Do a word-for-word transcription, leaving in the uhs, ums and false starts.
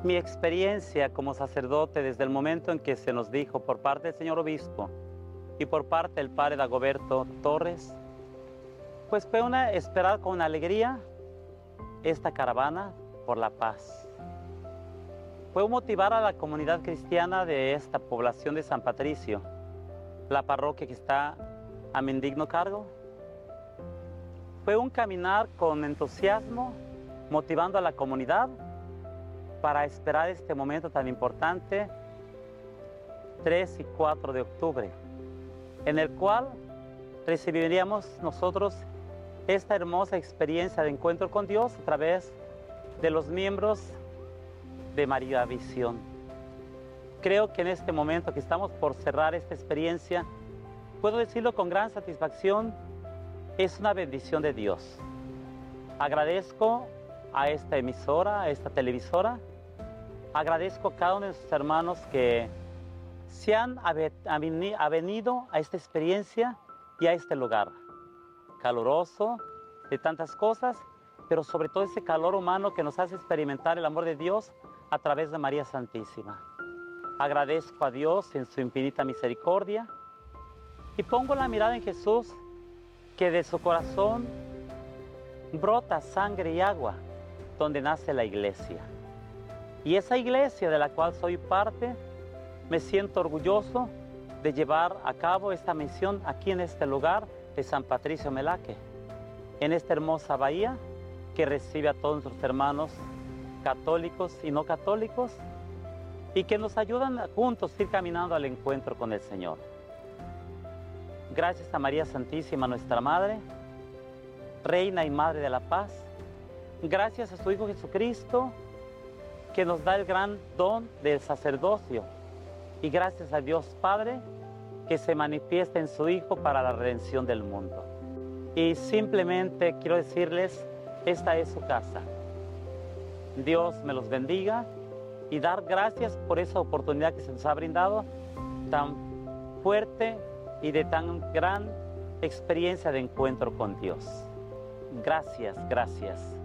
Mi experiencia como sacerdote desde el momento en que se nos dijo por parte del señor obispo y por parte del padre Dagoberto Torres, pues fue una, esperar con alegría esta caravana por la paz. Fue motivar a la comunidad cristiana de esta población de San Patricio, la parroquia que está a mi indigno cargo. Fue un caminar con entusiasmo, motivando a la comunidad para esperar este momento tan importante, tres y cuatro de octubre, en el cual recibiríamos nosotros esta hermosa experiencia de encuentro con Dios a través de los miembros de María Visión. Creo que en este momento que estamos por cerrar esta experiencia, puedo decirlo con gran satisfacción, es una bendición de Dios. Agradezco a esta emisora, a esta televisora, agradezco a cada uno de sus hermanos que se han avenido a esta experiencia y a este lugar caluroso, de tantas cosas, pero sobre todo ese calor humano que nos hace experimentar el amor de Dios a través de María Santísima. Agradezco a Dios en su infinita misericordia y pongo la mirada en Jesús, que de su corazón brota sangre y agua, donde nace la iglesia. Y esa iglesia de la cual soy parte, me siento orgulloso de llevar a cabo esta misión aquí en este lugar de San Patricio Melaque, en esta hermosa bahía que recibe a todos nuestros hermanos católicos y no católicos y que nos ayudan juntos a ir caminando al encuentro con el Señor. Gracias a María Santísima, nuestra Madre, Reina y Madre de la Paz. Gracias a su Hijo Jesucristo, que nos da el gran don del sacerdocio. Y gracias a Dios Padre, que se manifiesta en su Hijo para la redención del mundo. Y simplemente quiero decirles, esta es su casa. Dios me los bendiga y dar gracias por esa oportunidad que se nos ha brindado tan fuerte y de tan gran experiencia de encuentro con Dios. Gracias, gracias.